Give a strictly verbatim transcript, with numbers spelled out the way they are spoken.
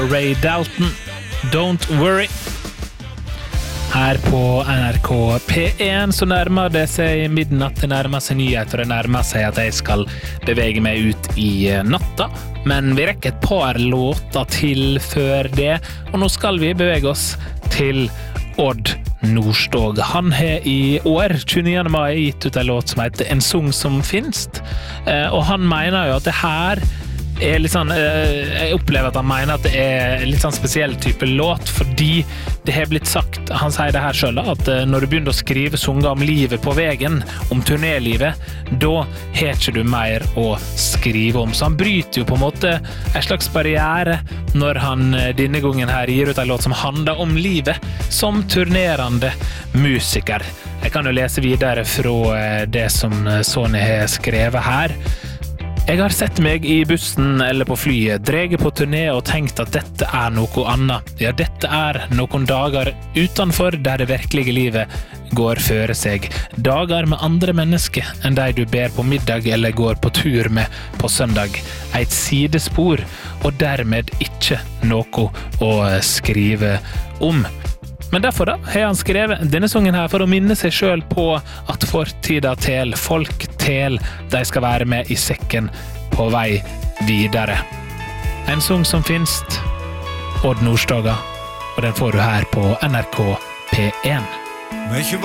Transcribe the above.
Ray Dalton, Don't Worry. Her på N R K P én så nærmer det seg midnatt, det nærmer seg nyheter, det nærmer seg at jeg skal bevege meg ut i natta. Men vi rekker et par låter til før det, og nå skal vi bevege oss til Odd Nordstoga. Han har i år, tjueniende mai, gitt ut en låt som heter En sang som finst, og han mener jo at det her er litt sånn, jeg opplever at han mener at det er litt sånn spesiell type låt, fordi det har blitt sagt, han sier det her selv, at når du begynner å skrive sanger om livet på veien, om turnélivet, da har ikke du mer å skrive om. Så han bryter jo på en måte en slags barriere når han denne gangen her gir ut en låt som handler om livet som turnerende musiker. Jeg kan jo lese videre fra det som Sony har skrevet her. Jeg har sett meg i bussen eller på flyet, dreget på turné og tenkt at dette er noe annet. Ja, dette er noen dager utenfor der det virkelige livet går føre seg. Dager med andre mennesker enn de du ber på middag eller går på tur med på søndag. Et sidespor, og dermed ikke noe å skrive om. Men derfor da har han skrevet denne sangen her for å minne seg selv på at fortida til, folk til, de skal være med i sekken på vei videre. En sang som finst, Odd Nordstoga, og den får du her på N R K P én.